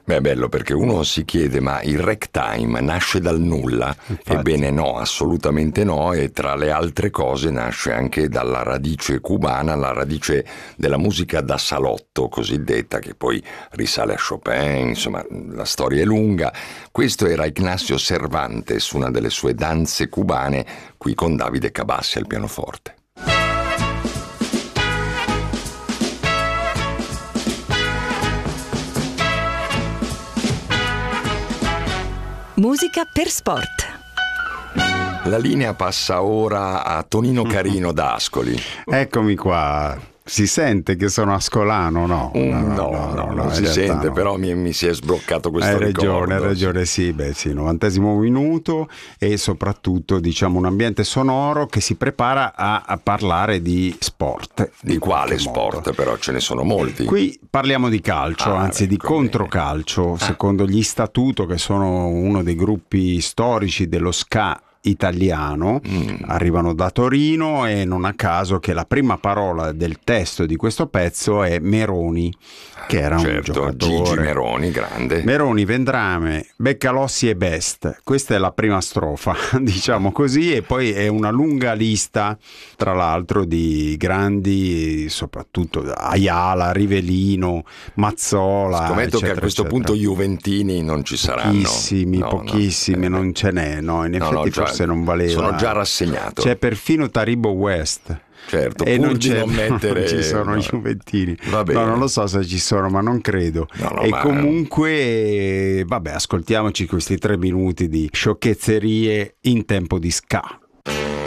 Beh, è bello perché uno si chiede, ma il ragtime nasce dal nulla? Infatti. Ebbene no, assolutamente no, e tra le altre cose nasce anche dalla radice cubana, la radice della musica da salotto cosiddetta, che poi risale a Chopin, insomma la storia è lunga. Questo era Ignacio Cervantes, una delle sue danze cubane, qui con Davide Cabassi al pianoforte. Musica per sport. La linea passa ora a Tonino Carino da Ascoli. Eccomi qua. Si sente che sono ascolano, no? No, non si sente, no. Però mi si è sbloccato questo ricordo. Hai ragione, sì, 90° minuto, e soprattutto diciamo un ambiente sonoro che si prepara a parlare di sport. Di quale sport? Però ce ne sono molti. Qui parliamo di calcio, anzi di controcalcio, secondo gli Statuto, che sono uno dei gruppi storici dello ska italiano. Arrivano da Torino, e non a caso che la prima parola del testo di questo pezzo è Meroni, che era un giocatore. Gigi Meroni, grande. Meroni, Vendrame, Beccalossi e Best. Questa è la prima strofa, diciamo così, e poi è una lunga lista, tra l'altro, di grandi, soprattutto Ayala, Rivellino, Mazzola. Scommetto che a questo punto juventini non ci saranno. Pochissimi, non ce n'è, no, in effetti forse non valeva. Sono già rassegnato. C'è perfino Taribo West. Certo, e pur non di non mettere... non ci sono i juventini. Va bene. No, non lo so se ci sono, ma non credo. Comunque, vabbè, ascoltiamoci questi 3 minuti di sciocchezzerie in tempo di ska.